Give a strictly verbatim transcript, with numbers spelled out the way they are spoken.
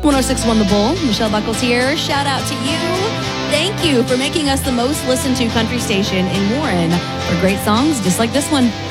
one oh six point one The Bull. Michelle Buckles here. Shout out to you. Thank you for making us the most listened to country station in Warren for great songs just like this one.